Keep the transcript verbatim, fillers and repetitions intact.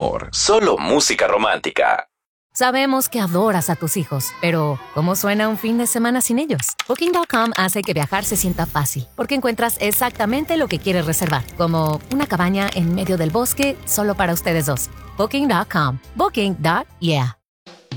amor, solo música romántica. Sabemos que adoras a tus hijos, pero ¿cómo suena un fin de semana sin ellos? Booking punto com hace que viajar se sienta fácil, porque encuentras exactamente lo que quieres reservar, como una cabaña en medio del bosque solo para ustedes dos. Booking punto com. Booking. Yeah.